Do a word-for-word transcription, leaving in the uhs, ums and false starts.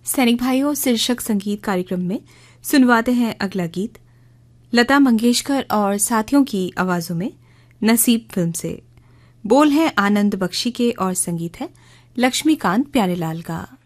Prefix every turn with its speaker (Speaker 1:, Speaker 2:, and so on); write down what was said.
Speaker 1: सैनिक भाइयों शीर्षक संगीत कार्यक्रम में सुनवाते हैं अगला गीत लता मंगेशकर और साथियों की आवाजों में नसीब फिल्म से। बोल है आनंद बख्शी के और संगीत है लक्ष्मीकांत प्यारेलाल का।